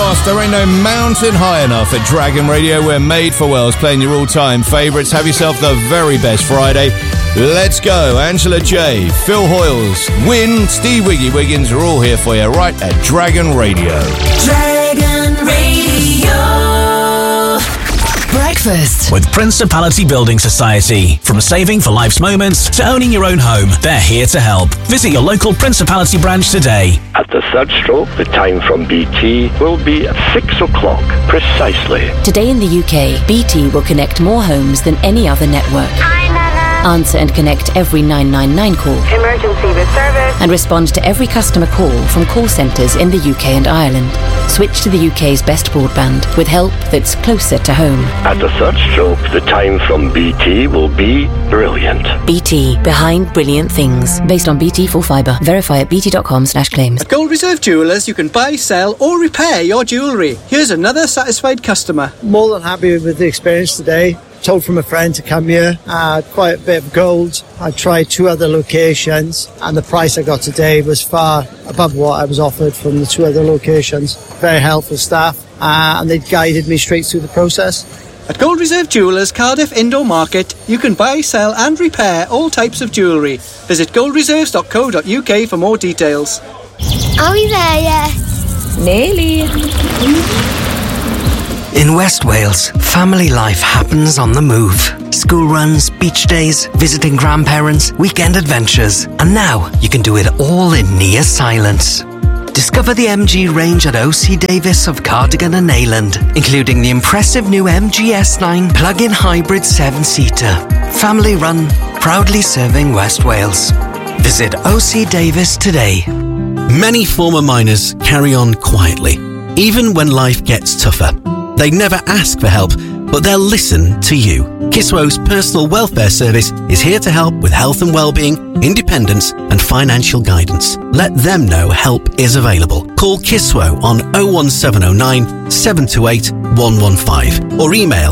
past. There ain't no mountain high enough at Dragon Radio. We're made for Wales, playing your all-time favourites. Have yourself the very best Friday. Let's go. Angela J, Phil Hoyles, Win, Steve Wiggy Wiggins are all here for you right at Dragon Radio. Dragon Radio. Breakfast with Principality Building Society. From saving for life's moments to owning your own home, they're here to help. Visit your local Principality branch today. At the third stroke, the time from BT will be at 6 o'clock precisely. Today in the UK, BT will connect more homes than any other network. Answer and connect every 999 call. Emergency with service. And respond to every customer call from call centres in the UK and Ireland. Switch to the UK's best broadband with help that's closer to home. At the third stroke, the time from BT will be brilliant. BT, behind brilliant things. Based on BT full fibre. Verify at bt.com/claims. At Gold Reserve Jewellers, you can buy, sell or repair your jewellery. Here's another satisfied customer. More than happy with the experience today. Told from a friend to come here. I had quite a bit of gold. I tried 2 other locations and the price I got today was far above what I was offered from the 2 other locations. Very helpful staff and they guided me straight through the process. At Gold Reserve Jewellers, Cardiff Indoor Market, you can buy, sell and repair all types of jewellery. Visit goldreserves.co.uk for more details. Are we there yet? Nearly. In West Wales, family life happens on the move. School runs, beach days, visiting grandparents, weekend adventures. And now you can do it all in near silence. Discover the MG range at OC Davis of Cardigan and Neyland, including the impressive new MG S9 plug-in hybrid 7-seater. Family run, proudly serving West Wales. Visit OC Davis today. Many former miners carry on quietly, even when life gets tougher. They never ask for help, but they'll listen to you. Kiswo's personal welfare service is here to help with health and well-being, independence and financial guidance. Let them know help is available. Call Kiswo on 01709 728 115 or email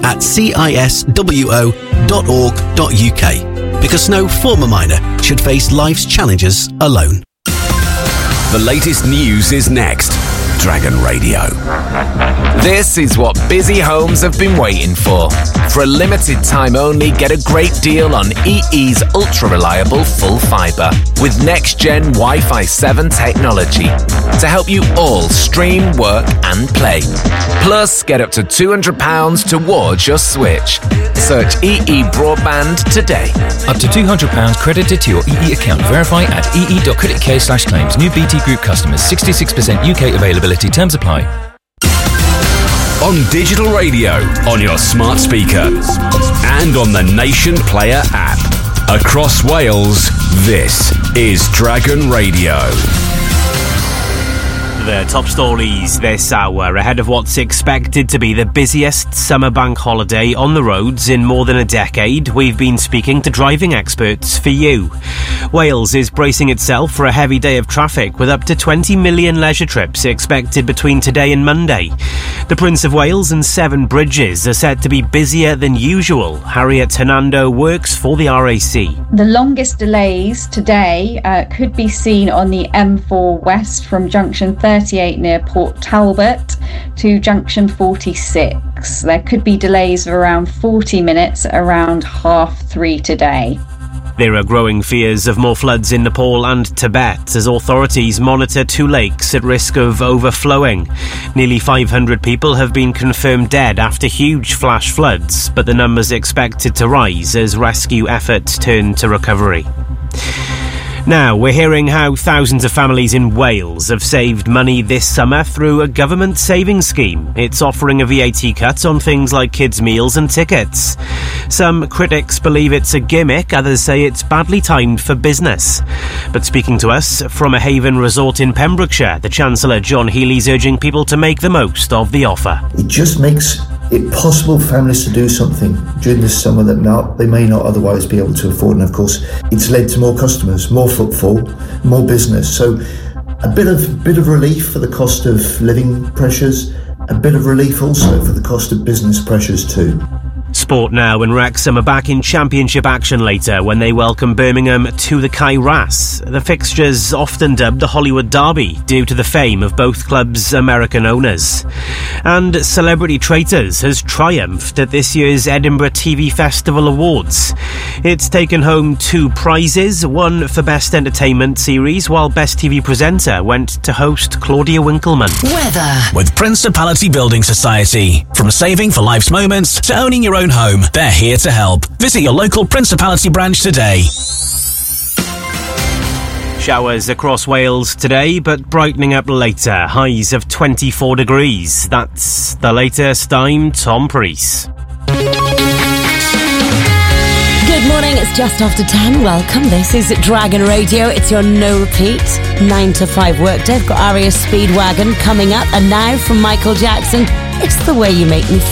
mail@ciswo.org.uk, because no former miner should face life's challenges alone. The latest news is next. Dragon Radio. This is what busy homes have been waiting for. For a limited time only, get a great deal on EE's ultra-reliable full fibre with next-gen Wi-Fi 7 technology to help you all stream, work and play. Plus, get up to £200 towards your switch. Search EE Broadband today. Up to £200 credited to your EE account. Verify at ee.co.uk/claims. New BT Group customers. 66% UK availability. Terms apply. On digital radio, on your smart speaker, and on the Nation Player app. Across Wales, this is Dragon Radio. The top stories this hour ahead of what's expected to be the busiest summer bank holiday on the roads in more than a decade. We've been speaking to driving experts for you. Wales is bracing itself for a heavy day of traffic with up to 20 million leisure trips expected between today and Monday. The Prince of Wales and 7 bridges are set to be busier than usual. Harriet Hernando works for the RAC. The longest delays today could be seen on the M4 West from junction 38 near Port Talbot to junction 46. There could be delays of around 40 minutes around 3:30 today. There are growing fears of more floods in Nepal and Tibet as authorities monitor 2 lakes at risk of overflowing. Nearly 500 people have been confirmed dead after huge flash floods, but the numbers expected to rise as rescue efforts turn to recovery. Now, we're hearing how thousands of families in Wales have saved money this summer through a government savings scheme. It's offering a VAT cut on things like kids' meals and tickets. Some critics believe it's a gimmick, others say it's badly timed for business. But speaking to us from a Haven resort in Pembrokeshire, the Chancellor John Healey's urging people to make the most of the offer. It just makes it possible for families to do something during this summer that they may not otherwise be able to afford. And of course, it's led to more customers, more footfall, more business. So a bit of relief for the cost of living pressures, a bit of relief also for the cost of business pressures too. Sport now, and Wrexham are back in Championship action later when they welcome Birmingham to the Kai Ras. The fixture's often dubbed the Hollywood Derby due to the fame of both clubs' American owners. And Celebrity Traitors has triumphed at this year's Edinburgh TV Festival Awards. It's taken home 2 prizes, one for Best Entertainment Series, while Best TV Presenter went to host Claudia Winkleman. Weather with Principality Building Society. From saving for life's moments to owning your own home, they're here to help. Visit your local Principality branch today. Showers across Wales today, but brightening up later. Highs of 24 degrees. That's the latest. I'm Tom Preece. Good morning, it's just after 10. Welcome, this is Dragon Radio. It's your no repeat 9 to 5 workday. I've got Aria Speedwagon coming up, and now from Michael Jackson, it's the way you make me feel.